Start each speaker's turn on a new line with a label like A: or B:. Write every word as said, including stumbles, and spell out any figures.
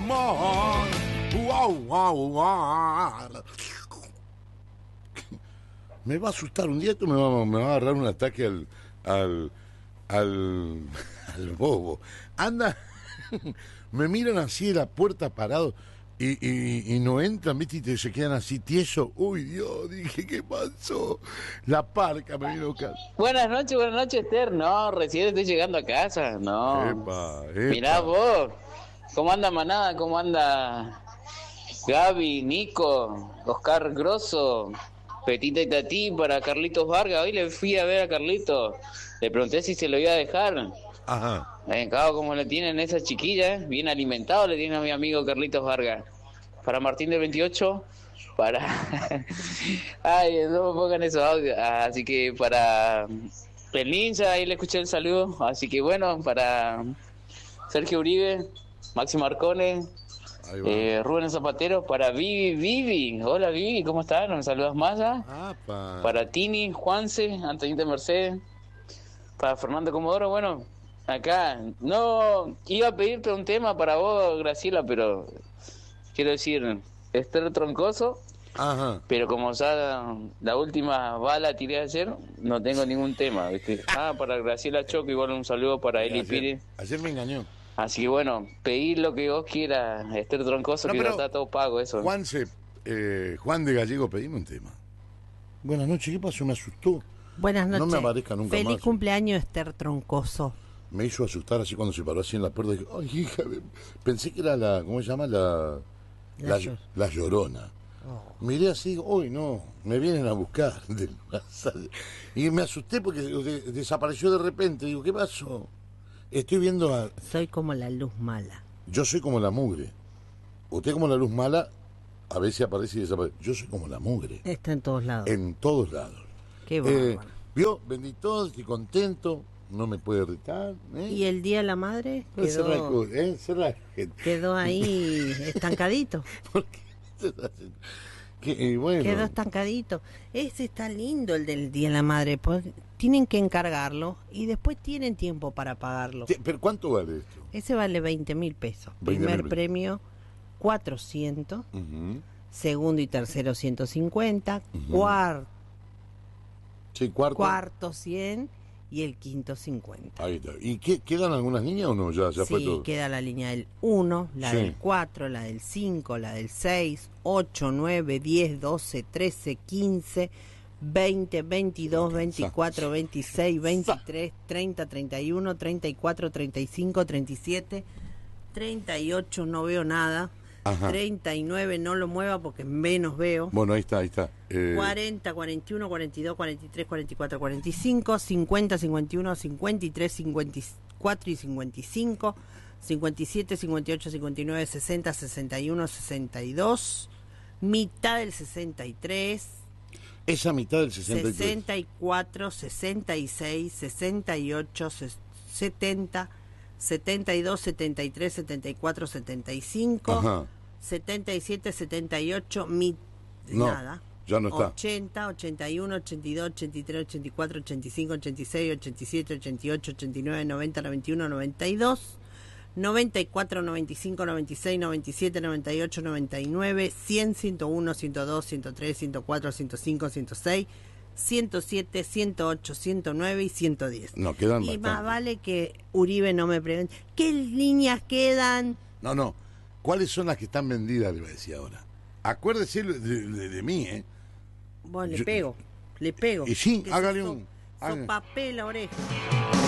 A: amor. Wow, wow, wow. Me va a asustar un día, esto me va, me va a agarrar un ataque al al al, al bobo. Anda, me miran así de la puerta parado y, y, y no entran, ¿viste? Y te, se quedan así tiesos. Uy, Dios, dije, ¿qué pasó? La parca me vino a buscar.
B: Buenas noches, buenas noches, Esther. No, recién estoy llegando a casa. No.
A: Epa, epa.
B: Mirá vos. ¿Cómo anda Manada? ¿Cómo anda Gaby, Nico, Oscar Grosso, Petita y Tati para Carlitos Vargas? Hoy le fui a ver a Carlitos. Le pregunté si se lo iba a dejar.
A: Ajá.
B: Me encantado como le tienen esa chiquilla, ¿eh? Bien alimentado le tiene a mi amigo Carlitos Vargas. Para Martín del veintiocho, para... Ay, no me pongan esos audios. Así que para el ninja, ahí le escuché el saludo. Así que bueno, para Sergio Uribe, Máximo Arcone, eh, Rubén Zapatero, para Vivi, Vivi. Hola Vivi, ¿cómo estás? ¿No me saludas más ya?
A: Apa.
B: Para Tini, Juanse, Antonita Mercedes. Para Fernando Comodoro, bueno, acá, no, iba a pedirte un tema para vos, Graciela, pero quiero decir, Esther Troncoso,
A: ajá.
B: Pero como ya la última bala tiré ayer, no tengo ningún tema, ¿viste? Ah, para Graciela Choco, igual un saludo para Eli Pires.
A: Ayer me engañó.
B: Así que bueno, pedir lo que vos quieras, Esther Troncoso, no, que ya está todo pago eso.
A: Juanse, eh, Juan de Gallego, pedime un tema. Buenas noches, ¿qué pasó? Me asustó.
C: Buenas noches.
A: No me aparezca nunca
C: Feliz
A: más.
C: Feliz cumpleaños, Esther Troncoso.
A: Me hizo asustar así cuando se paró así en la puerta. Dije, ay, hija, pensé que era la, ¿cómo se llama? La, la, la, la Llorona. Oh. Miré así, hoy no, me vienen a buscar. Y me asusté porque de, desapareció de repente. Digo, ¿qué pasó? Estoy viendo a...
C: Soy como la luz mala.
A: Yo soy como la mugre. Usted como la luz mala, a veces aparece y desaparece. Yo soy como la mugre.
C: Está en todos lados.
A: En todos lados.
C: Qué bárbaro.
A: Eh, ¿Vio? Bendito, estoy contento. No me puede irritar. ¿eh?
C: ¿Y el Día de la Madre? Quedó,
A: ¿eh?
C: quedó ahí estancadito.
A: ¿Por qué? Que, eh, bueno.
C: Quedó estancadito. Ese está lindo, el del Día de la Madre. Pues, tienen que encargarlo y después tienen tiempo para pagarlo.
A: ¿Pero cuánto vale esto?
C: Ese vale veinte mil pesos. Primer premio, cuatrocientos. Uh-huh. Segundo y tercero, ciento cincuenta. Uh-huh. Cuarto,
A: sí, cuarto.
C: Cuarto, cien. Y el quinto, cincuenta.
A: Ahí está. ¿Y qué, quedan algunas líneas o no? Ya, ya
C: sí,
A: fue todo.
C: Queda la línea del uno, la sí. del cuatro, la del cinco, la del seis, ocho, nueve, diez, doce, trece, quince, veinte, veintidós, veinticuatro, veintiséis, veintitrés, treinta, treinta y uno, treinta y cuatro, treinta y cinco, treinta y siete, treinta y ocho, no veo nada. Ajá. treinta y nueve, no lo mueva porque menos veo.
A: Bueno, ahí está, ahí está.
C: Eh... cuarenta, cuarenta y uno, cuarenta y dos, cuarenta y tres, cuarenta y cuatro, cuarenta y cinco, cincuenta, cincuenta y uno, cincuenta y tres, cincuenta y cuatro y cincuenta y cinco, cincuenta y siete, cincuenta y ocho, cincuenta y nueve, sesenta, sesenta y uno, sesenta y dos, mitad del sesenta y tres.
A: Esa mitad del sesenta y tres.
C: sesenta y cuatro, sesenta y seis, sesenta y ocho, setenta, setenta y dos, setenta y tres, setenta y cuatro, setenta y cinco, ajá. setenta y siete, setenta y ocho, mi,
A: no,
C: nada.
A: Ya no está.
C: ochenta, ochenta y uno, ochenta y dos, ochenta y tres, ochenta y cuatro, ochenta y cinco, ochenta y seis, ochenta y siete, ochenta y ocho, ochenta y nueve, noventa, noventa y uno, noventa y dos, noventa y cuatro, noventa y cinco, noventa y seis, noventa y siete, noventa y ocho, noventa y nueve, cien, ciento uno, ciento dos, ciento tres, ciento cuatro, ciento cinco, ciento seis, ciento siete, ciento ocho, ciento nueve y ciento diez.
A: No, quedan
C: y
A: bastante.
C: Más vale que Uribe no me pregunte ¿qué líneas quedan?
A: No, no. ¿Cuáles son las que están vendidas? Le voy a decir ahora. Acuérdese de, de, de, de mí, ¿eh?
C: Bueno,
A: Yo,
C: le pego, le pego.
A: Y sí, hágale un...
C: Papel la oreja.